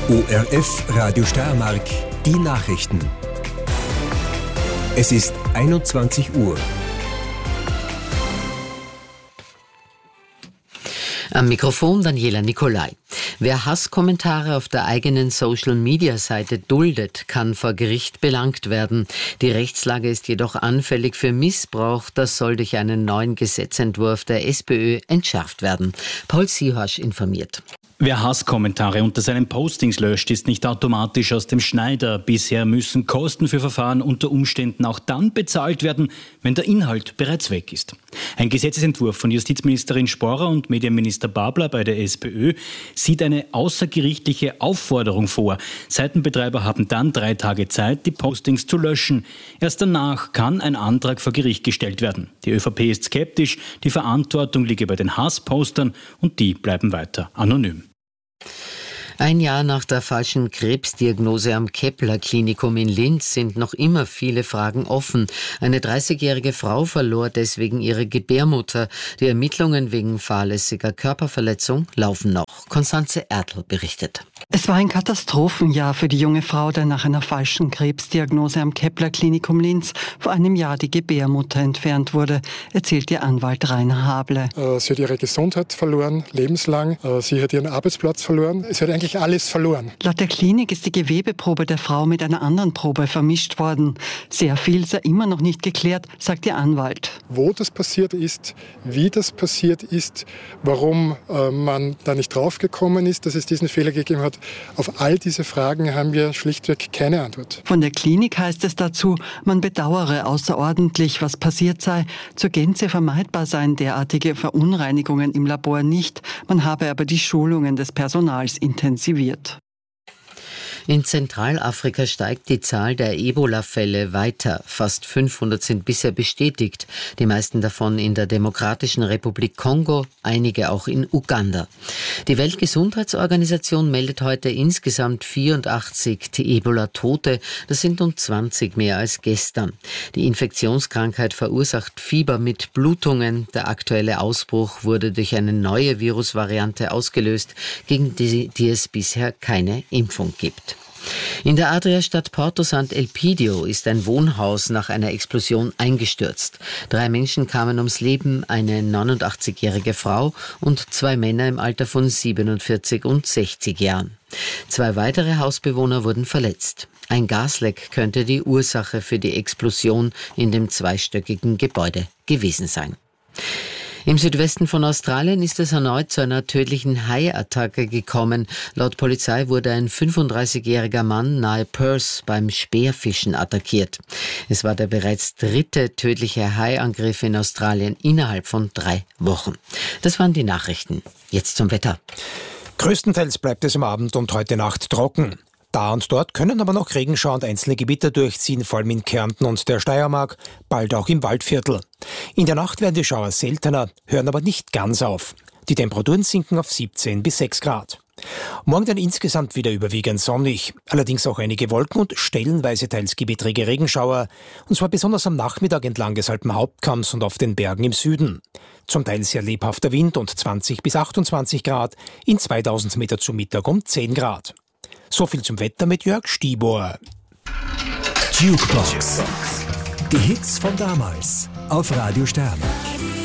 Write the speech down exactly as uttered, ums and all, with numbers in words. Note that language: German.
O R F Radio Steiermark, die Nachrichten. Es ist einundzwanzig Uhr. Am Mikrofon Daniela Nicolai. Wer Hasskommentare auf der eigenen Social-Media-Seite duldet, kann vor Gericht belangt werden. Die Rechtslage ist jedoch anfällig für Missbrauch. Das soll durch einen neuen Gesetzentwurf der SPÖ entschärft werden. Paul Siehasch informiert. Wer Hasskommentare unter seinen Postings löscht, ist nicht automatisch aus dem Schneider. Bisher müssen Kosten für Verfahren unter Umständen auch dann bezahlt werden, wenn der Inhalt bereits weg ist. Ein Gesetzesentwurf von Justizministerin Sporrer und Medienminister Babler bei der SPÖ sieht eine außergerichtliche Aufforderung vor. Seitenbetreiber haben dann drei Tage Zeit, die Postings zu löschen. Erst danach kann ein Antrag vor Gericht gestellt werden. Die ÖVP ist skeptisch, die Verantwortung liege bei den Hasspostern und die bleiben weiter anonym. Ein Jahr nach der falschen Krebsdiagnose am Kepler-Klinikum in Linz sind noch immer viele Fragen offen. Eine dreißigjährige Frau verlor deswegen ihre Gebärmutter. Die Ermittlungen wegen fahrlässiger Körperverletzung laufen noch. Konstanze Ertl berichtet. Es war ein Katastrophenjahr für die junge Frau, der nach einer falschen Krebsdiagnose am Kepler-Klinikum Linz vor einem Jahr die Gebärmutter entfernt wurde, erzählt ihr Anwalt Rainer Hable. Sie hat ihre Gesundheit verloren, lebenslang. Sie hat ihren Arbeitsplatz verloren. Es hat eigentlich alles verloren. Laut der Klinik ist die Gewebeprobe der Frau mit einer anderen Probe vermischt worden. Sehr viel sei immer noch nicht geklärt, sagt ihr Anwalt. Wo das passiert ist, wie das passiert ist, warum äh, man da nicht draufgekommen ist, dass es diesen Fehler gegeben hat, auf all diese Fragen haben wir schlichtweg keine Antwort. Von der Klinik heißt es dazu, man bedauere außerordentlich, was passiert sei. Zur Gänze vermeidbar seien derartige Verunreinigungen im Labor nicht. Man habe aber die Schulungen des Personals intensiviert. In Zentralafrika steigt die Zahl der Ebola-Fälle weiter. Fast fünfhundert sind bisher bestätigt. Die meisten davon in der Demokratischen Republik Kongo, einige auch in Uganda. Die Weltgesundheitsorganisation meldet heute insgesamt vierundachtzig Ebola-Tote. Das sind um zwanzig mehr als gestern. Die Infektionskrankheit verursacht Fieber mit Blutungen. Der aktuelle Ausbruch wurde durch eine neue Virusvariante ausgelöst, gegen die, die es bisher keine Impfung gibt. In der Adriastadt Porto Sant'Elpidio ist ein Wohnhaus nach einer Explosion eingestürzt. Drei Menschen kamen ums Leben, eine neunundachtzigjährige Frau und zwei Männer im Alter von siebenundvierzig und sechzig Jahren. Zwei weitere Hausbewohner wurden verletzt. Ein Gasleck könnte die Ursache für die Explosion in dem zweistöckigen Gebäude gewesen sein. Im Südwesten von Australien ist es erneut zu einer tödlichen Haiattacke gekommen. Laut Polizei wurde ein fünfunddreißigjähriger Mann nahe Perth beim Speerfischen attackiert. Es war der bereits dritte tödliche Haiangriff in Australien innerhalb von drei Wochen. Das waren die Nachrichten. Jetzt zum Wetter. Größtenteils bleibt es am Abend und heute Nacht trocken. Da und dort können aber noch Regenschauer und einzelne Gewitter durchziehen, vor allem in Kärnten und der Steiermark, bald auch im Waldviertel. In der Nacht werden die Schauer seltener, hören aber nicht ganz auf. Die Temperaturen sinken auf siebzehn bis sechs Grad. Morgen dann insgesamt wieder überwiegend sonnig, allerdings auch einige Wolken und stellenweise teils gewittrige Regenschauer, und zwar besonders am Nachmittag entlang des Alpenhauptkamms und auf den Bergen im Süden. Zum Teil sehr lebhafter Wind und zwanzig bis achtundzwanzig Grad, in zweitausend Meter zu Mittag um zehn Grad. So viel zum Wetter mit Jörg Stibor. Jukebox. Die Hits von damals auf Radio Steiermark.